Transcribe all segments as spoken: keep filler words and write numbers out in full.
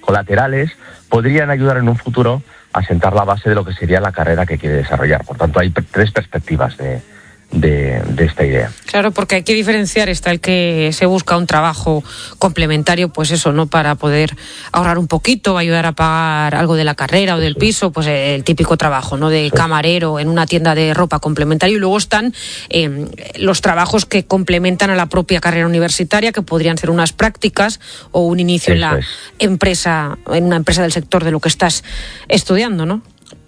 colaterales podrían ayudar en un futuro a sentar la base de lo que sería la carrera que quiere desarrollar. Por tanto, hay tres perspectivas de, de, de esta idea. Claro, porque hay que diferenciar, está el que se busca un trabajo complementario, pues eso, ¿no? Para poder ahorrar un poquito, ayudar a pagar algo de la carrera o del piso, pues el típico trabajo, ¿no? De camarero en una tienda de ropa complementario. Y luego están eh, los trabajos que complementan a la propia carrera universitaria, que podrían ser unas prácticas o un inicio eso en la es. empresa, en una empresa del sector de lo que estás estudiando, ¿no?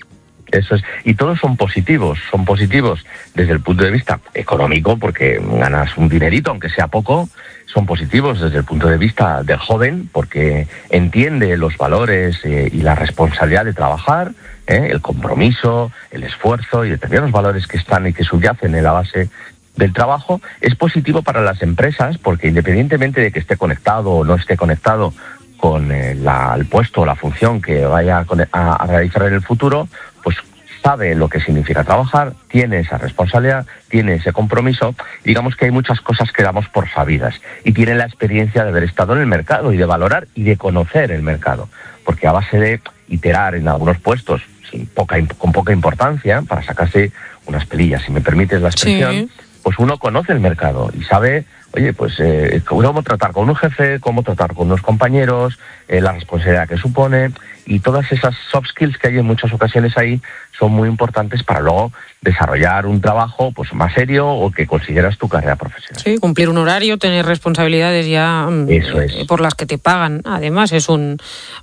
Eso es, y todos son positivos, son positivos desde el punto de vista económico, porque ganas un dinerito, aunque sea poco, son positivos desde el punto de vista del joven, porque entiende los valores eh, y la responsabilidad de trabajar, eh, el compromiso, el esfuerzo y determinados valores que están y que subyacen en la base del trabajo. Es positivo para las empresas, porque independientemente de que esté conectado o no esté conectado con eh, la, el puesto o la función que vaya a, a realizar en el futuro, pues sabe lo que significa trabajar, tiene esa responsabilidad, tiene ese compromiso. Digamos que hay muchas cosas que damos por sabidas y tiene la experiencia de haber estado en el mercado y de valorar y de conocer el mercado, porque a base de iterar en algunos puestos sin poca, con poca importancia para sacarse unas pelillas, si me permites la expresión, sí. Pues uno conoce el mercado y sabe, oye, pues eh, cómo tratar con un jefe, cómo tratar con unos compañeros, eh, la responsabilidad que supone, y todas esas soft skills que hay en muchas ocasiones ahí son muy importantes para luego desarrollar un trabajo pues más serio o que consideras tu carrera profesional. Sí, cumplir un horario, tener responsabilidades ya Eso es. eh, por las que te pagan. Además, es un,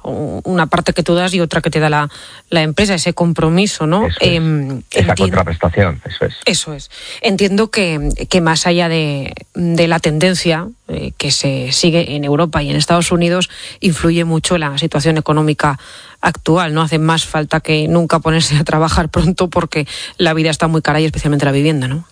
una parte que tú das y otra que te da la, la empresa, ese compromiso, ¿no? Eso es. Eh, Esa enti- contraprestación, eso es. Eso es. Entiendo que, que más allá de, de la tendencia eh, que se sigue en Europa y en Estados Unidos, influye mucho la situación económica actual, ¿no? Hace más falta que nunca ponerse a trabajar pronto porque la vida está muy cara y especialmente la vivienda, ¿no?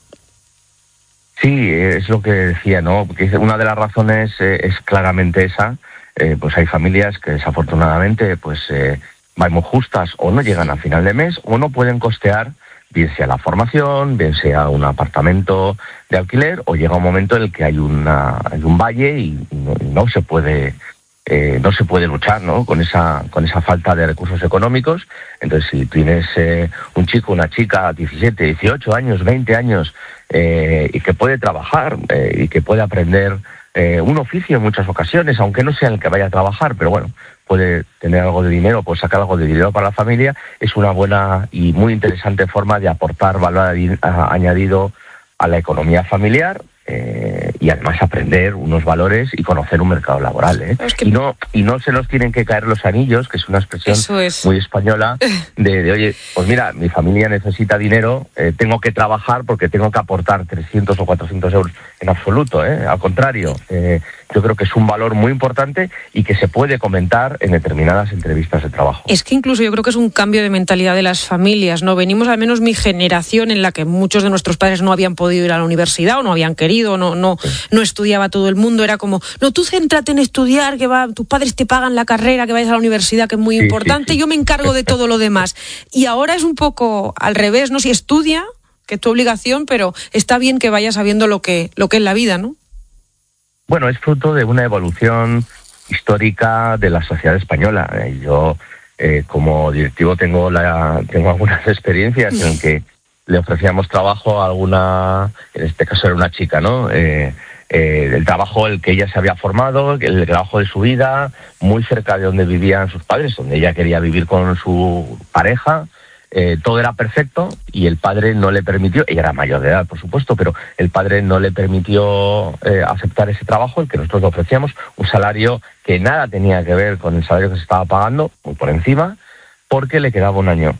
Sí, es lo que decía, ¿no? Porque una de las razones eh, es claramente esa. Eh, pues hay familias que desafortunadamente pues eh, van muy justas o no llegan a final de mes o no pueden costear bien sea la formación, bien sea un apartamento de alquiler, o llega un momento en el que hay, una, hay un valle y no, no se puede eh, no se puede luchar, ¿no? con esa con esa falta de recursos económicos. Entonces, si tienes eh, un chico, una chica, diecisiete, dieciocho años, veinte años, eh, y que puede trabajar eh, y que puede aprender eh, un oficio en muchas ocasiones, aunque no sea el que vaya a trabajar, pero bueno, puede tener algo de dinero, puede sacar algo de dinero para la familia, es una buena y muy interesante forma de aportar valor añadido a la economía familiar eh, y además aprender unos valores y conocer un mercado laboral. ¿eh? Es que... y, no, y no se nos tienen que caer los anillos, que es una expresión es. muy española, de, de, oye, pues mira, mi familia necesita dinero, eh, tengo que trabajar porque tengo que aportar trescientos o cuatrocientos euros, en absoluto, ¿eh? Al contrario. Eh, Yo creo que es un valor muy importante y que se puede comentar en determinadas entrevistas de trabajo. Es que incluso yo creo que es un cambio de mentalidad de las familias, ¿no? Venimos, al menos mi generación, en la que muchos de nuestros padres no habían podido ir a la universidad o no habían querido, no no sí. no estudiaba todo el mundo. Era como, no, tú céntrate en estudiar, que va, tus padres te pagan la carrera, que vayas a la universidad, que es muy sí, importante, sí, sí. yo me encargo de todo lo demás. Y ahora es un poco al revés, ¿no? Si estudia, que es tu obligación, pero está bien que vayas sabiendo lo que, lo que es la vida, ¿no? Bueno, es fruto de una evolución histórica de la sociedad española. Yo, eh, como directivo, tengo la tengo algunas experiencias en que le ofrecíamos trabajo a alguna, en este caso era una chica, ¿no? Eh, eh, el trabajo el que ella se había formado, el trabajo de su vida, muy cerca de donde vivían sus padres, donde ella quería vivir con su pareja. Eh, todo era perfecto y el padre no le permitió, ella era mayor de edad, por supuesto, pero el padre no le permitió eh, aceptar ese trabajo, el que nosotros le ofrecíamos, un salario que nada tenía que ver con el salario que se estaba pagando, muy por encima, porque le quedaba un año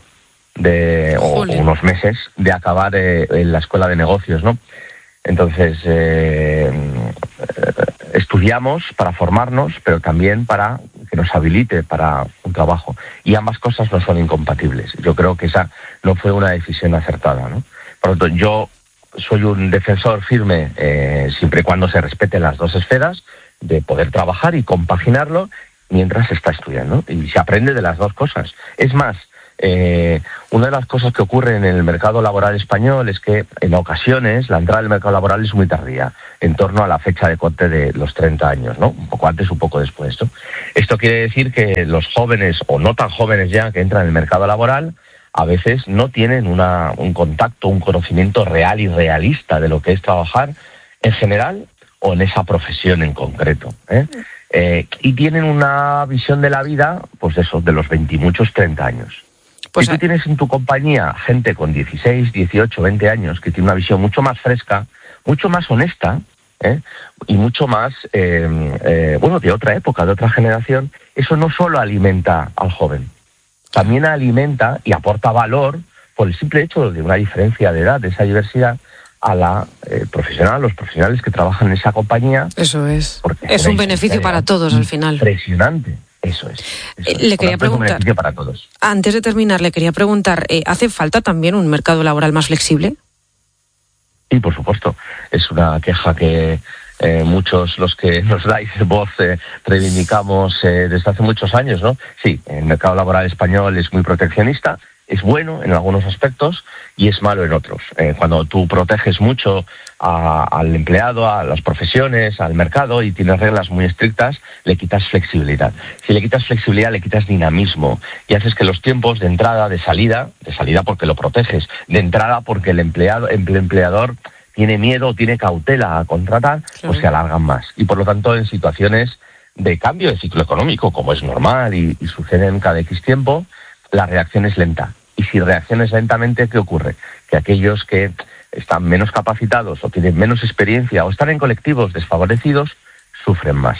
de o, o unos meses de acabar eh, en la escuela de negocios, ¿no? Entonces, eh, estudiamos para formarnos, pero también para que nos habilite para un trabajo. Y ambas cosas no son incompatibles. Yo creo que esa no fue una decisión acertada, ¿no? Por lo tanto, yo soy un defensor firme, eh, siempre y cuando se respeten las dos esferas, de poder trabajar y compaginarlo mientras se está estudiando. Y se aprende de las dos cosas. Es más, Eh, una de las cosas que ocurre en el mercado laboral español es que en ocasiones la entrada al mercado laboral es muy tardía, en torno a la fecha de corte de los treinta años, ¿no? Un poco antes, un poco después, ¿no? Esto quiere decir que los jóvenes, o no tan jóvenes ya, que entran en el mercado laboral, a veces no tienen una, un contacto, un conocimiento real y realista de lo que es trabajar en general o en esa profesión en concreto, ¿eh? Eh, y tienen una visión de la vida, pues eso, de los veinte y muchos treinta años. Pues si tú tienes en tu compañía gente con dieciséis, dieciocho, veinte años que tiene una visión mucho más fresca, mucho más honesta, ¿eh? y mucho más, eh, eh, bueno, de otra época, de otra generación, eso no solo alimenta al joven, también alimenta y aporta valor por el simple hecho de una diferencia de edad, de esa diversidad, a la eh, profesional, los profesionales que trabajan en esa compañía. Eso es. Es un beneficio para todos al final. Impresionante. Eso es. Eso eh, le es. quería preguntar, para todos. Antes de terminar, le quería preguntar, eh, ¿hace falta también un mercado laboral más flexible? Sí, por supuesto. Es una queja que eh, muchos, los que nos dais voz, eh, reivindicamos eh, desde hace muchos años, ¿no? Sí, el mercado laboral español es muy proteccionista, es bueno en algunos aspectos y es malo en otros. Eh, cuando tú proteges mucho a, al empleado, a las profesiones, al mercado y tienes reglas muy estrictas, le quitas flexibilidad. Si le quitas flexibilidad, le quitas dinamismo y haces que los tiempos de entrada, de salida, de salida porque lo proteges, de entrada porque el empleado, el empleador tiene miedo, tiene cautela a contratar, claro, pues se alargan más. Y por lo tanto, en situaciones de cambio de ciclo económico, como es normal y, y sucede en cada X tiempo, la reacción es lenta. Y si reacciones lentamente, ¿qué ocurre? Que aquellos que están menos capacitados o tienen menos experiencia o están en colectivos desfavorecidos, sufren más.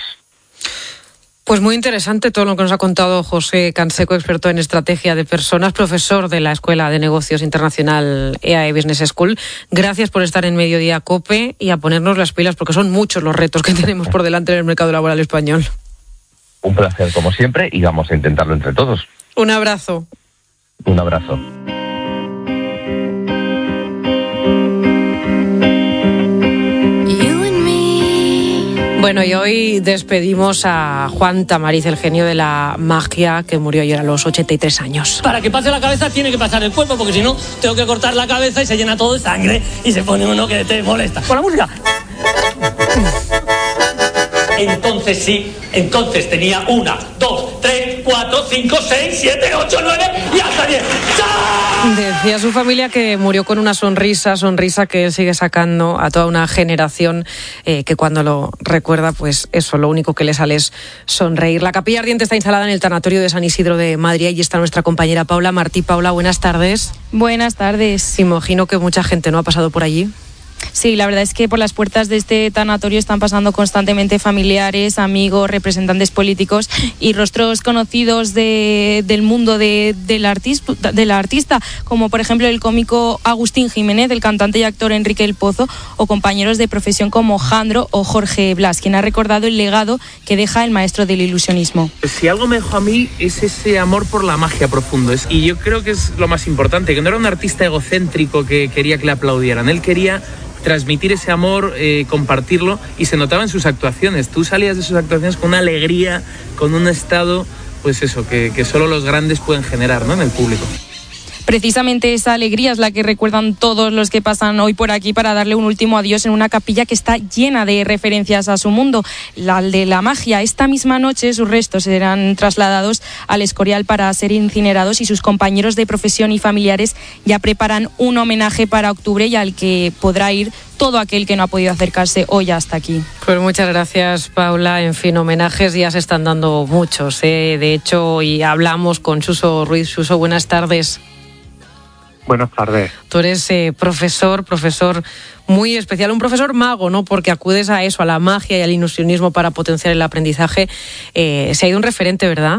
Pues muy interesante todo lo que nos ha contado José Canseco, experto en estrategia de personas, profesor de la Escuela de Negocios Internacional E A E Business School. Gracias por estar en Mediodía COPE y a ponernos las pilas, porque son muchos los retos que tenemos por delante en el mercado laboral español. Un placer, como siempre, y vamos a intentarlo entre todos. Un abrazo. Un abrazo. Bueno, y hoy despedimos a Juan Tamariz, el genio de la magia, que murió ayer a los ochenta y tres años. Para que pase la cabeza tiene que pasar el cuerpo, porque si no, tengo que cortar la cabeza y se llena todo de sangre y se pone uno que te molesta. ¡Con la música! Entonces sí, entonces tenía una, dos, tres, cuatro, cinco, seis, siete, ocho, nueve y hasta diez. ¡Chao! Decía su familia que murió con una sonrisa, sonrisa que él sigue sacando a toda una generación eh, que cuando lo recuerda, pues eso, lo único que le sale es sonreír. La capilla ardiente está instalada en el tanatorio de San Isidro de Madrid y está nuestra compañera Paula Martí. Paula, buenas tardes. Buenas tardes. Imagino que mucha gente no ha pasado por allí. Sí, la verdad es que por las puertas de este tanatorio están pasando constantemente familiares, amigos, representantes políticos y rostros conocidos de, del mundo de, del, artista, del artista, como por ejemplo el cómico Agustín Jiménez, el cantante y actor Enrique El Pozo, o compañeros de profesión como Jandro o Jorge Blas, quien ha recordado el legado que deja el maestro del ilusionismo. Si algo me dejó a mí es ese amor por la magia profundo, y yo creo que es lo más importante, que no era un artista egocéntrico que quería que le aplaudieran, él quería transmitir ese amor, eh, compartirlo, y se notaba en sus actuaciones. Tú salías de sus actuaciones con una alegría, con un estado, pues eso, que, que solo los grandes pueden generar, ¿no?, en el público. Precisamente esa alegría es la que recuerdan todos los que pasan hoy por aquí para darle un último adiós en una capilla que está llena de referencias a su mundo, la de la magia. Esta misma noche sus restos serán trasladados al Escorial para ser incinerados y sus compañeros de profesión y familiares ya preparan un homenaje para octubre y al que podrá ir todo aquel que no ha podido acercarse hoy hasta aquí. Pues muchas gracias, Paula. En fin, homenajes ya se están dando muchos, ¿eh? De hecho, hoy hablamos con Suso Ruiz. Suso, buenas tardes. Buenas tardes. Tú eres eh, profesor, profesor muy especial, un profesor mago, ¿no? Porque acudes a eso, a la magia y al ilusionismo para potenciar el aprendizaje. Eh, se ha ido un referente, ¿verdad?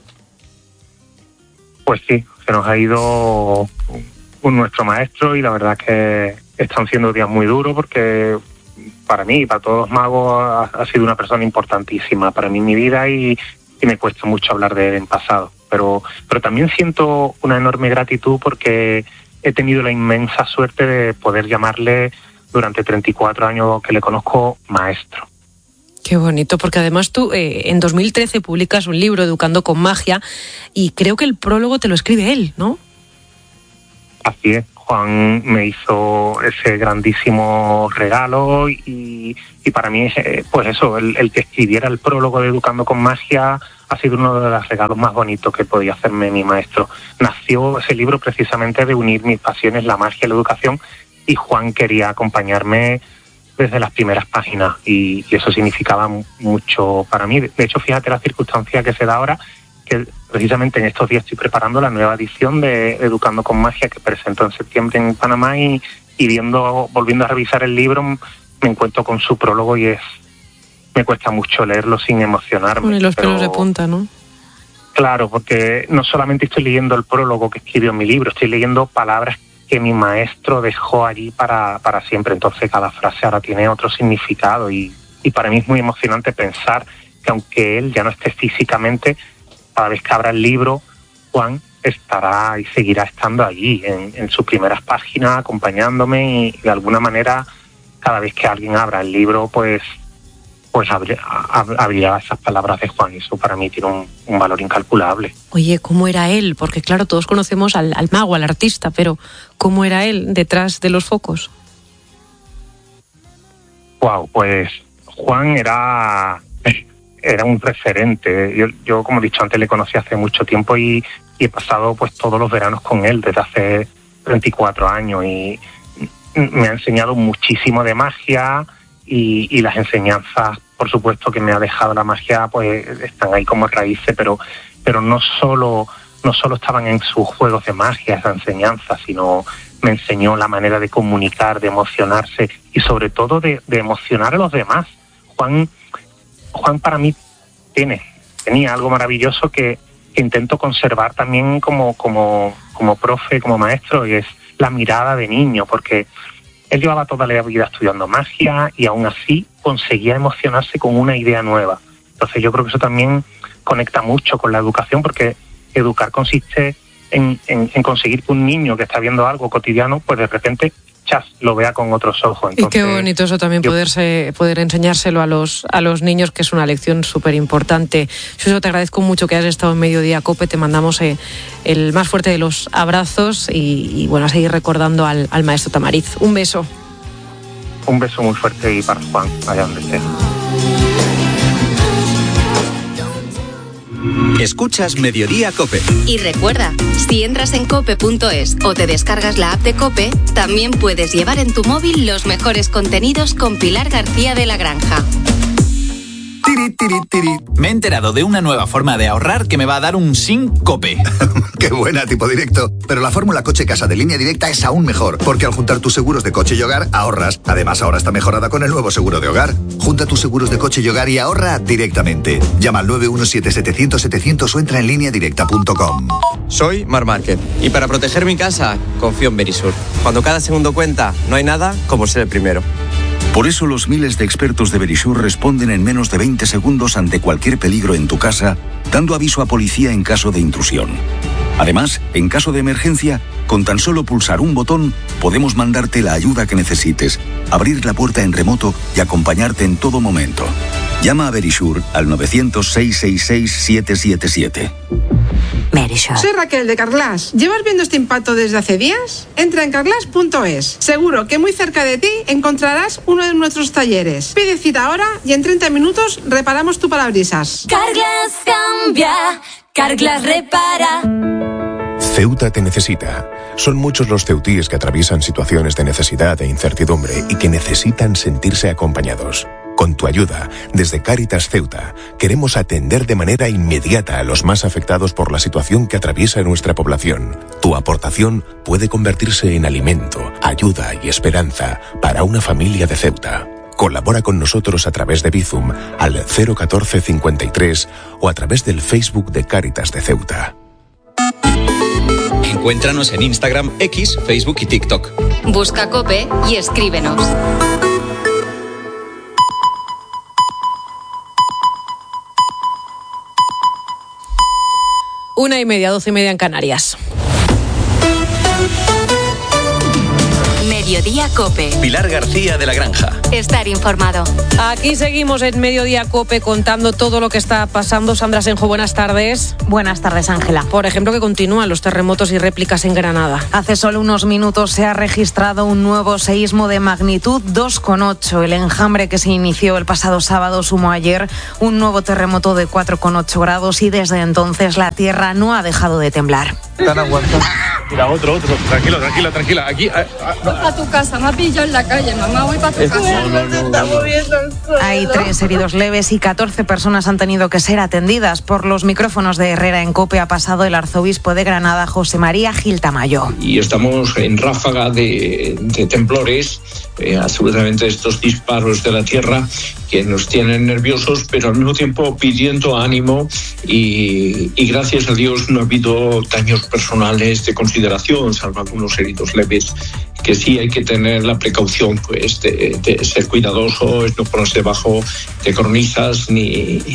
Pues sí, se nos ha ido un nuestro maestro y la verdad es que están siendo días muy duros porque para mí y para todos los magos ha, ha sido una persona importantísima para mí en mi vida y, y me cuesta mucho hablar de él en pasado. Pero, pero también siento una enorme gratitud porque he tenido la inmensa suerte de poder llamarle durante treinta y cuatro años que le conozco maestro. Qué bonito, porque además tú eh, en dos mil trece publicas un libro, Educando con Magia, y creo que el prólogo te lo escribe él, ¿no? Así es, Juan me hizo ese grandísimo regalo y, y para mí, pues eso, el, el que escribiera el prólogo de Educando con Magia ha sido uno de los regalos más bonitos que podía hacerme mi maestro. Nació ese libro precisamente de unir mis pasiones, la magia y la educación, y Juan quería acompañarme desde las primeras páginas y, y eso significaba mucho para mí. De hecho, fíjate la circunstancia que se da ahora, que precisamente en estos días estoy preparando la nueva edición de Educando con Magia que presento en septiembre en Panamá y, y viendo, volviendo a revisar el libro me encuentro con su prólogo y es me cuesta mucho leerlo sin emocionarme. Pone los pero, pelos de punta, ¿no? Claro, porque no solamente estoy leyendo el prólogo que escribió en mi libro, estoy leyendo palabras que mi maestro dejó allí para, para siempre. Entonces cada frase ahora tiene otro significado y, y para mí es muy emocionante pensar que aunque él ya no esté físicamente, cada vez que abra el libro, Juan estará y seguirá estando allí en, en sus primeras páginas acompañándome y de alguna manera cada vez que alguien abra el libro pues pues abrirá, abrirá esas palabras de Juan y eso para mí tiene un, un valor incalculable. Oye, ¿cómo era él? Porque claro, todos conocemos al, al mago, al artista, pero ¿cómo era él detrás de los focos? Wow, pues Juan era, era un referente. Yo, yo, como he dicho antes, le conocí hace mucho tiempo y, y he pasado pues todos los veranos con él desde hace treinta y cuatro años y me ha enseñado muchísimo de magia y, y las enseñanzas, por supuesto, que me ha dejado la magia, pues están ahí como raíces, pero, pero no solo, no solo estaban en sus juegos de magia esas enseñanzas, sino me enseñó la manera de comunicar, de emocionarse y sobre todo de, de emocionar a los demás. Juan, Juan para mí tiene, tenía algo maravilloso que, que intento conservar también como, como, como profe, como maestro, y es la mirada de niño, porque él llevaba toda la vida estudiando magia y aún así conseguía emocionarse con una idea nueva. Entonces yo creo que eso también conecta mucho con la educación, porque educar consiste en, en, en conseguir que un niño que está viendo algo cotidiano, pues de repente chas, lo vea con otros ojos. Entonces, y qué bonito eso también, yo... poderse, poder enseñárselo a los, a los niños, que es una lección súper importante. Suso, te agradezco mucho que hayas estado en Mediodía Cope, te mandamos eh, el más fuerte de los abrazos y, y bueno, a seguir recordando al, al maestro Tamariz. Un beso. Un beso muy fuerte y para Juan, allá donde esté. Escuchas Mediodía Cope. Y recuerda, si entras en cope punto es o te descargas la app de Cope, también puedes llevar en tu móvil los mejores contenidos con Pilar García de la Granja. Tiri, tiri, tiri. Me he enterado de una nueva forma de ahorrar que me va a dar un síncope. ¡Qué buena, tipo directo! Pero la fórmula coche-casa de Línea Directa es aún mejor, porque al juntar tus seguros de coche y hogar, ahorras. Además, ahora está mejorada con el nuevo seguro de hogar. Junta tus seguros de coche y hogar y ahorra directamente. Llama al nueve uno siete setecientos setecientos o entra en línea directa punto com. Soy Mar Márquez y para proteger mi casa, confío en Verisur. Cuando cada segundo cuenta, no hay nada como ser el primero. Por eso los miles de expertos de Verisur responden en menos de veinte segundos ante cualquier peligro en tu casa, dando aviso a policía en caso de intrusión. Además, en caso de emergencia, con tan solo pulsar un botón, podemos mandarte la ayuda que necesites, abrir la puerta en remoto y acompañarte en todo momento. Llama a Verisur al nueve cero cero, seis seis seis, siete siete siete. Verisur. Soy Raquel de Carglass. ¿Llevas viendo este impacto desde hace días? Entra en carglass punto es. Seguro que muy cerca de ti encontrarás uno de nuestros talleres. Pide cita ahora y en treinta minutos reparamos tu parabrisas. Carglass cambia, Carglass repara. Ceuta te necesita. Son muchos los ceutíes que atraviesan situaciones de necesidad e incertidumbre y que necesitan sentirse acompañados. Con tu ayuda, desde Cáritas Ceuta, queremos atender de manera inmediata a los más afectados por la situación que atraviesa nuestra población. Tu aportación puede convertirse en alimento, ayuda y esperanza para una familia de Ceuta. Colabora con nosotros a través de Bizum al cero catorce cincuenta y tres o a través del Facebook de Cáritas de Ceuta. Encuéntranos en Instagram, X, Facebook y TikTok. Busca Cope y escríbenos. Una y media, doce y media en Canarias. Mediodía COPE. Pilar García de la Granja. Estar informado. Aquí seguimos en Mediodía COPE contando todo lo que está pasando. Sandra Senjo, buenas tardes. Buenas tardes, Ángela. Por ejemplo, que continúan los terremotos y réplicas en Granada. Hace solo unos minutos se ha registrado un nuevo seísmo de magnitud dos coma ocho. El enjambre que se inició el pasado sábado sumó ayer un nuevo terremoto de cuatro coma ocho grados y desde entonces la tierra no ha dejado de temblar. Están aguantando. Mira, otro, otro. Tranquilo, tranquila, tranquila. Aquí. A, a, no. Voy para tu casa, me ha pillado en la calle, mamá. Voy para tu casa. No, no, no, no. Hay tres heridos leves y catorce personas han tenido que ser atendidas. Por los micrófonos de Herrera en COPE ha pasado el arzobispo de Granada, José María Gil Tamayo. Y estamos en ráfaga de, de temblores, eh, absolutamente estos disparos de la tierra que nos tienen nerviosos, pero al mismo tiempo pidiendo ánimo y, y gracias a Dios no ha habido daños personales de consideración, salvo algunos heridos leves, que sí hay que tener la precaución pues de, de ser cuidadosos, no ponerse debajo de cornisas ni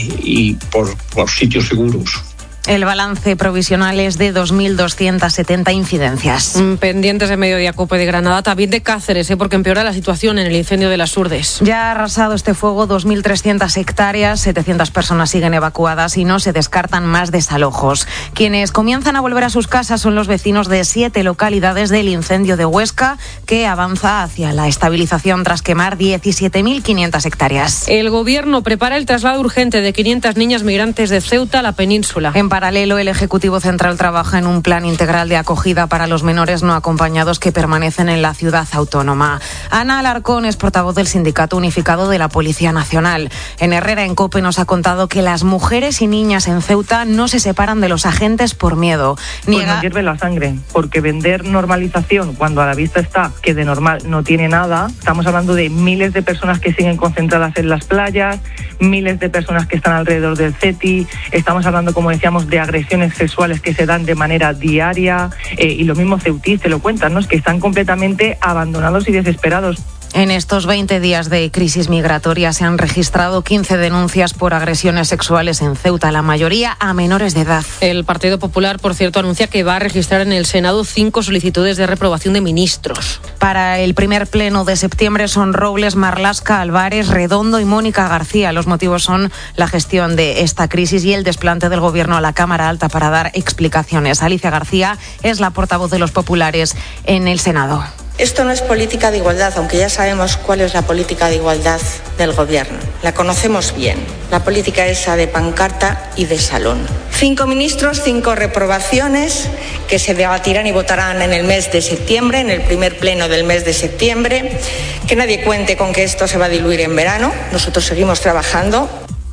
y por, por sitios seguros. El balance provisional es de dos mil doscientas setenta incidencias. Mm, pendientes de Mediodía COPE de Granada, también de Cáceres, ¿eh? porque empeora la situación en el incendio de las Urdes. Ya ha arrasado este fuego dos mil trescientas hectáreas, setecientas personas siguen evacuadas y no se descartan más desalojos. Quienes comienzan a volver a sus casas son los vecinos de siete localidades del incendio de Huesca, que avanza hacia la estabilización tras quemar diecisiete mil quinientas hectáreas. El gobierno prepara el traslado urgente de quinientas niñas migrantes de Ceuta a la península. En paralelo, el Ejecutivo Central trabaja en un plan integral de acogida para los menores no acompañados que permanecen en la ciudad autónoma. Ana Alarcón es portavoz del Sindicato Unificado de la Policía Nacional. En Herrera en COPE nos ha contado que las mujeres y niñas en Ceuta no se separan de los agentes por miedo. Niega... Pues nos hierve la sangre, porque vender normalización cuando a la vista está que de normal no tiene nada. Estamos hablando de miles de personas que siguen concentradas en las playas, miles de personas que están alrededor del CETI. Estamos hablando, como decíamos, de agresiones sexuales que se dan de manera diaria, eh, y lo mismo ceutís te lo cuentan, ¿no? Es que están completamente abandonados y desesperados. En estos veinte días de crisis migratoria se han registrado quince denuncias por agresiones sexuales en Ceuta, la mayoría a menores de edad. El Partido Popular, por cierto, anuncia que va a registrar en el Senado cinco solicitudes de reprobación de ministros. Para el primer pleno de septiembre son Robles, Marlaska, Álvarez, Redondo y Mónica García. Los motivos son la gestión de esta crisis y el desplante del Gobierno a la Cámara Alta para dar explicaciones. Alicia García es la portavoz de los populares en el Senado. Esto no es política de igualdad, aunque ya sabemos cuál es la política de igualdad del Gobierno. La conocemos bien. La política esa de pancarta y de salón. Cinco ministros, cinco reprobaciones que se debatirán y votarán en el mes de septiembre, en el primer pleno del mes de septiembre. Que nadie cuente con que esto se va a diluir en verano. Nosotros seguimos trabajando.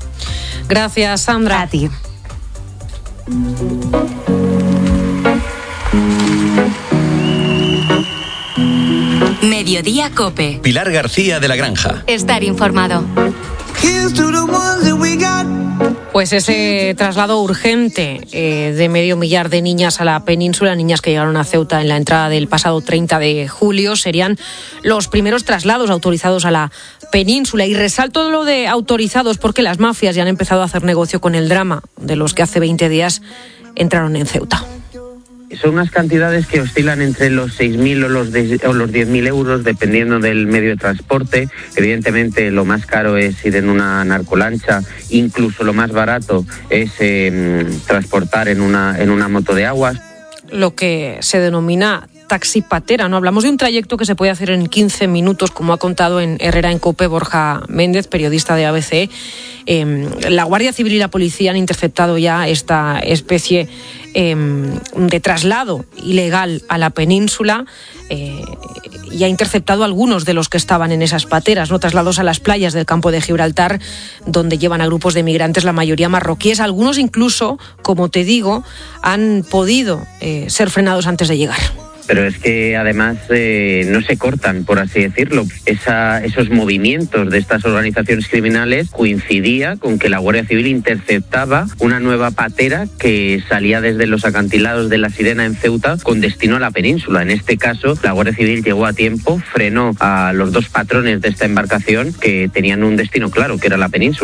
Gracias, Sandra. A ti. Mediodía COPE. Pilar García de la Granja. Estar informado. Pues ese traslado urgente eh, de medio millar de niñas a la península, niñas que llegaron a Ceuta en la entrada del pasado treinta de julio, serían los primeros traslados autorizados a la península. Y resalto lo de autorizados porque las mafias ya han empezado a hacer negocio con el drama de los que hace veinte días entraron en Ceuta. Son unas cantidades que oscilan entre los seis mil o los, de, o los diez mil euros, dependiendo del medio de transporte. Evidentemente, lo más caro es ir en una narcolancha, incluso lo más barato es eh, transportar en una, en una moto de aguas. Lo que se denomina taxi patera, ¿no? Hablamos de un trayecto que se puede hacer en quince minutos, como ha contado en Herrera en COPE Borja Méndez, periodista de A B C. Eh, la Guardia Civil y la policía han interceptado ya esta especie eh, de traslado ilegal a la península eh, y ha interceptado a algunos de los que estaban en esas pateras, ¿no? Traslados a las playas del campo de Gibraltar, donde llevan a grupos de migrantes, la mayoría marroquíes. Algunos incluso, como te digo, han podido eh, ser frenados antes de llegar. Pero es que además eh, no se cortan, por así decirlo. Esa, esos movimientos de estas organizaciones criminales coincidía con que la Guardia Civil interceptaba una nueva patera que salía desde los acantilados de La Sirena en Ceuta con destino a la península. En este caso, la Guardia Civil llegó a tiempo, frenó a los dos patrones de esta embarcación que tenían un destino claro, que era la península.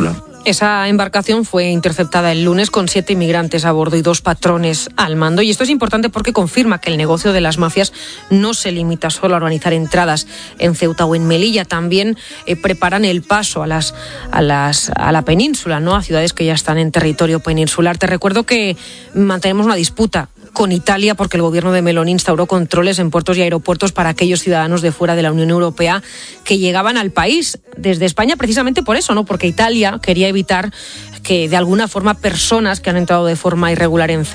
Esa embarcación fue interceptada el lunes con siete inmigrantes a bordo y dos patrones al mando. Y esto es importante porque confirma que el negocio de las mafias no se limita solo a organizar entradas en Ceuta o en Melilla. También eh, preparan el paso a las, a las a la península, ¿no? A ciudades que ya están en territorio peninsular. Te recuerdo que mantenemos una disputa con Italia porque el gobierno de Meloni instauró controles en puertos y aeropuertos para aquellos ciudadanos de fuera de la Unión Europea que llegaban al país desde España, precisamente por eso, ¿no? Porque Italia quería evitar que de alguna forma personas que han entrado de forma irregular en